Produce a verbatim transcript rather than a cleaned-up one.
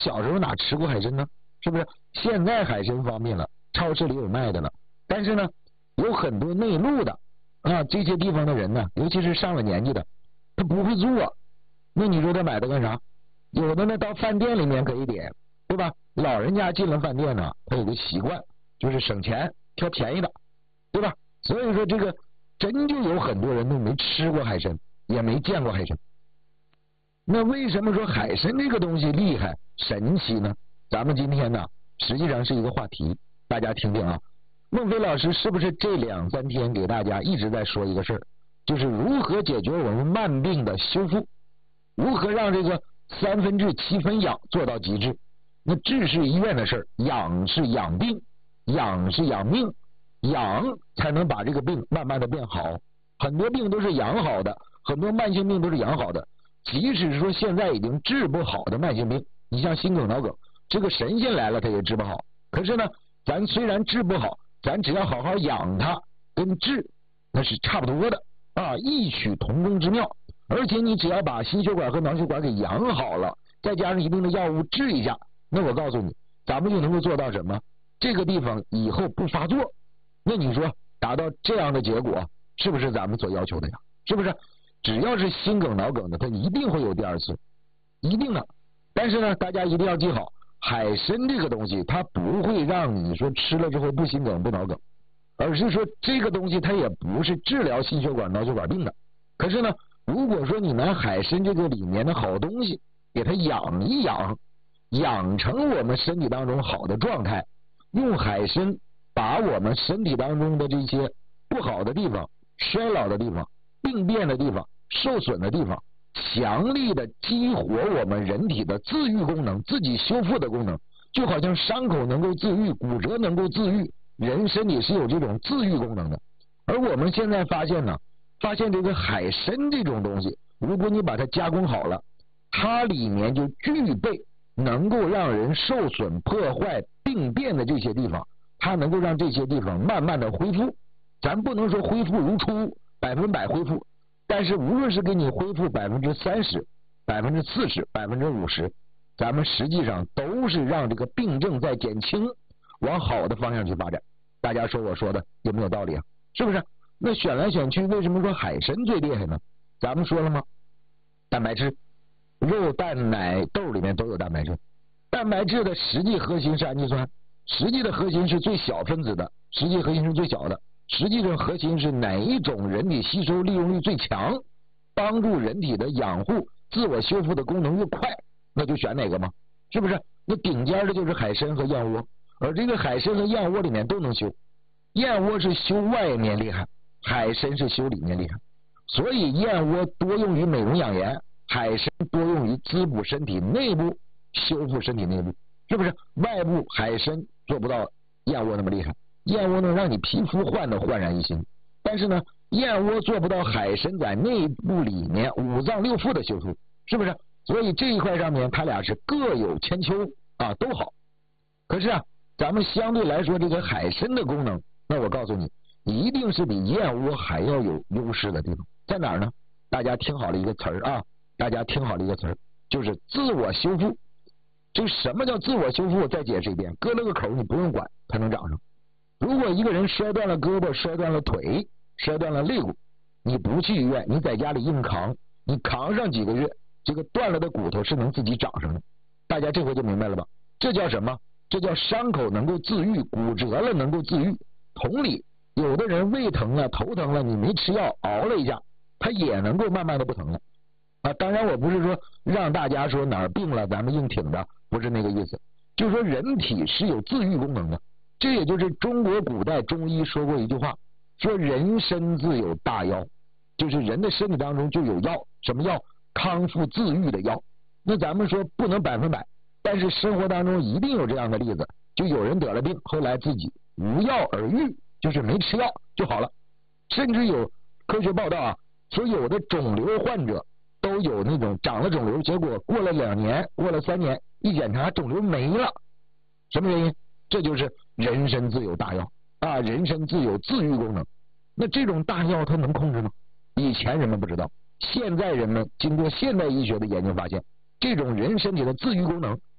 小时候哪吃过海参呢？是不是？现在海参方便了，超市里有卖的了。但是呢，有很多内陆的啊，这些地方的人呢，尤其是上了年纪的，他不会做，那你说他买它干啥？有的呢，到饭店里面可以点，对吧？老人家进了饭店呢，他有个习惯，就是省钱，挑便宜的，对吧？所以说这个真就有很多人都没吃过海参，也没见过海参。那为什么说海参这个东西厉害神奇呢？咱们今天呢，实际上是一个话题，大家听听啊。孟非老师是不是这两三天给大家一直在说一个事儿，就是如何解决我们慢病的修复，如何让这个三分治七分养做到极致。那治是医院的事儿，养是养病，养是养命，养才能把这个病慢慢的变好。很多病都是养好的，很多慢性病都是养好的。即使说现在已经治不好的慢性病，你像心梗脑梗，这个神仙来了他也治不好。可是呢，咱虽然治不好，咱只要好好养它，跟治那是差不多的啊，异曲同工之妙。而且你只要把心血管和脑血管给养好了，再加上一定的药物治一下，那我告诉你，咱们就能够做到什么？这个地方以后不发作。那你说达到这样的结果，是不是咱们所要求的呀？是不是？只要是心梗脑梗的，它一定会有第二次，一定的。但是呢，大家一定要记好，海参这个东西，它不会让你说吃了之后不心梗不脑梗，而是说这个东西它也不是治疗心血管脑血管病的。可是呢，如果说你拿海参这个里面的好东西给它养一养，养成我们身体当中好的状态，用海参把我们身体当中的这些不好的地方、衰老的地方、病变的地方、受损的地方，强力的激活我们人体的自愈功能，自己修复的功能，就好像伤口能够自愈，骨折能够自愈，人身体是有这种自愈功能的。而我们现在发现呢，发现这个海参这种东西，如果你把它加工好了，它里面就具备能够让人受损、破坏、病变的这些地方，它能够让这些地方慢慢的恢复。咱不能说恢复如初，百分百恢复，但是无论是给你恢复百分之三十、百分之四十、百分之五十，咱们实际上都是让这个病症在减轻，往好的方向去发展。大家说我说的有没有道理啊？是不是？那选来选去，为什么说海参最厉害呢？咱们说了吗？蛋白质，肉、蛋、奶、豆里面都有蛋白质。蛋白质的实际核心是氨基酸，实际的核心是最小分子的，实际核心是最小的。实际上核心是哪一种人体吸收利用率最强，帮助人体的养护、自我修复的功能越快，那就选哪个嘛？是不是？那顶尖的就是海参和燕窝，而这个海参和燕窝里面都能修，燕窝是修外面厉害，海参是修里面厉害。所以燕窝多用于美容养颜，海参多用于滋补身体内部，修复身体内部，是不是？外部海参做不到燕窝那么厉害，燕窝能让你皮肤换得焕然一新，但是呢，燕窝做不到海参在内部里面五脏六腑的修复，是不是？所以这一块上面，它俩是各有千秋啊，都好。可是啊，咱们相对来说，这个海参的功能，那我告诉你，一定是比燕窝还要有优势的地方，在哪儿呢？大家听好了一个词儿啊，大家听好了一个词儿，就是自我修复。就什么叫自我修复？我再解释一遍，割了个口你不用管，它能长上。如果一个人摔断了胳膊、摔断了腿、摔断了肋骨，你不去医院，你在家里硬扛，你扛上几个月，这个断了的骨头是能自己长上的。大家这回就明白了吧？这叫什么？这叫伤口能够自愈，骨折了能够自愈。同理，有的人胃疼了、头疼了，你没吃药，熬了一下，他也能够慢慢的不疼了啊。当然，我不是说让大家说哪儿病了咱们硬挺着，不是那个意思，就是说人体是有自愈功能的。这也就是中国古代中医说过一句话，说人身自有大药，就是人的身体当中就有药，什么药？康复自愈的药。那咱们说不能百分百，但是生活当中一定有这样的例子，就有人得了病，后来自己无药而愈，就是没吃药就好了。甚至有科学报道啊，说有的肿瘤患者都有那种长了肿瘤，结果过了两年，过了三年，一检查肿瘤没了，什么原因？这就是人身自有大药啊，人身自有自愈功能。那这种大药它能控制吗？以前人们不知道，现在人们经过现代医学的研究发现，这种人身体的自愈功能